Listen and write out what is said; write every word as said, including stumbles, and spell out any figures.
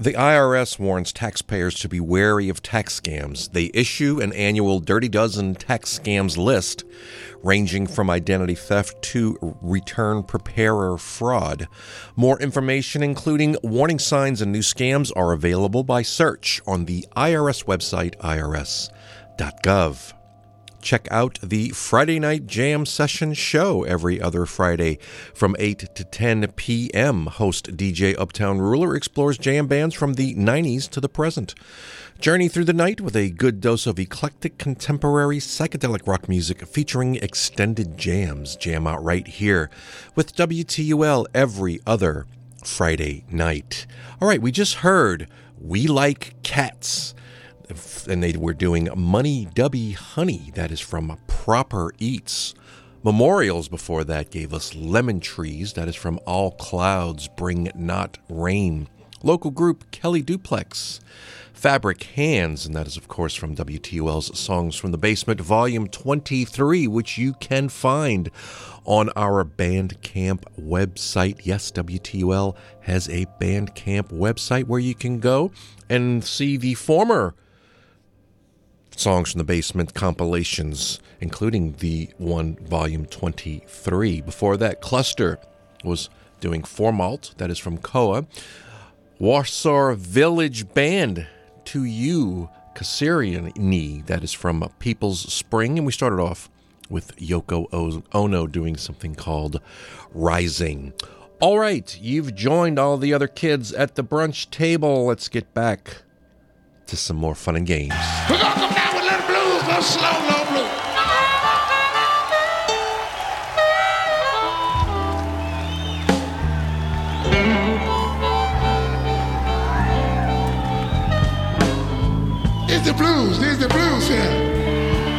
The I R S warns taxpayers to be wary of tax scams. They issue an annual Dirty Dozen tax scams list, ranging from identity theft to return preparer fraud. More information, including warning signs and new scams, are available by search on the I R S website, I R S dot gov. Check out the Friday Night Jam Session show every other Friday from eight to ten p.m. Host D J Uptown Ruler explores jam bands from the nineties to the present. Journey through the night with a good dose of eclectic contemporary psychedelic rock music featuring extended jams. Jam out right here with W T U L every other Friday night. All right, we just heard We Like Cats. And they were doing Money Dubby Honey. That is from Proper Eats. Memorials before that gave us Lemon Trees. That is from All Clouds Bring Not Rain. Local group Kelly Duplex. Fabric Hands, and that is of course from W T U L's Songs from the Basement Volume twenty-three, which you can find on our Bandcamp website. Yes, W T U L has a Bandcamp website where you can go and see the former Songs from the Basement compilations, including the one volume twenty-three. Before that, Cluster was doing Formalt, that is from C O A. Warsaw Village Band, To You, Kasiriani, that is from People's Spring. And we started off with Yoko Ono doing something called Rising. All right, you've joined all the other kids at the brunch table. Let's get back to some more fun and games. We're gonna come down with a little blues, a little slow, low blues. It's the blues, it's the blues here.